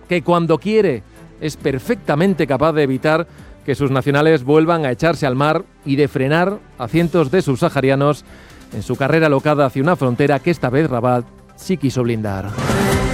que cuando quiere es perfectamente capaz de evitar que sus nacionales vuelvan a echarse al mar y de frenar a cientos de subsaharianos en su carrera alocada hacia una frontera que esta vez Rabat sí quiso blindar.